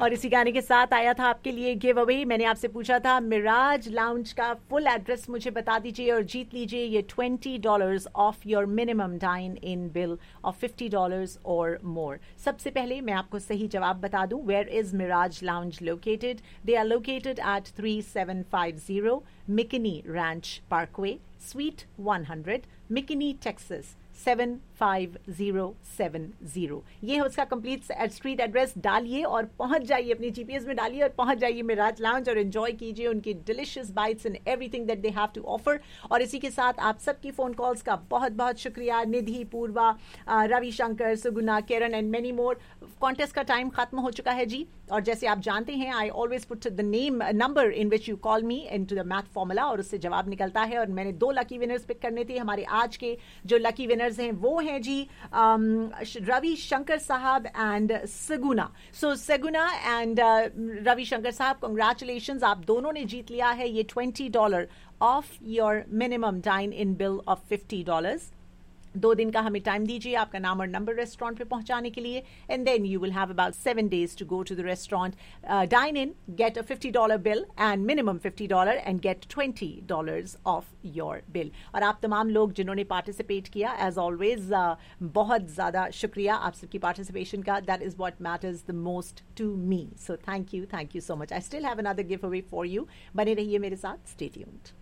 और इसी गाने के साथ आया था आपके लिए गिव अवे। मैंने आपसे पूछा था मिराज लाउंज का फुल एड्रेस मुझे बता दीजिए और जीत लीजिए ये $20 of your minimum dine in bill of $50 और मोर। सबसे पहले मैं आपको सही जवाब बता दूं, where is Miraj lounge located? They are located at 3750 McKinney Ranch Parkway, Suite 100, McKinney, Texas 75070। ये है उसका कंप्लीट स्ट्रीट एड्रेस। डालिए और पहुंच जाइए, अपनी जीपीएस में डालिए और पहुंच जाइए मिराज लाउंज और एंजॉय कीजिए उनकी delicious bytes and everything that they have to offer. और इसी के साथ आप सबकी फोन कॉल्स का बहुत बहुत शुक्रिया। निधि, पूर्वा, रविशंकर, सुगुना, किरण एंड मेनी मोर। कॉन्टेस्ट का टाइम खत्म हो चुका है जी, और जैसे आप जानते हैं I always put the name number in which you call me into the math formula और उससे जवाब निकलता है। और मैंने 2 लकी विनर्स पिक करने थे। हमारे आज के जो लकी विनर्स हैं वो हैं जी रवि शंकर साहब and Saguna. So Saguna and Ravi Shankar साहब, कंग्रेचुलेशंस, आप दोनों ने जीत लिया है ये $20 of your minimum dine in bill of $50। 2 दिन का हमें टाइम दीजिए आपका नाम और नंबर रेस्टोरेंट पे पहुंचाने के लिए, and then you will have about 7 days to go to the restaurant, dine in, get a $50 bill and minimum $50 and gate $20 of your bill. और आप तमाम लोग जिन्होंने पार्टिसिपेट किया, एज ऑलवेज बहुत ज़्यादा शुक्रिया आप सबकी पार्टिसिपेशन का। That is what matters the most to me. So thank you so much. I still have another give away for you. बने रहिए मेरे साथ, स्टे ट्यून्ड।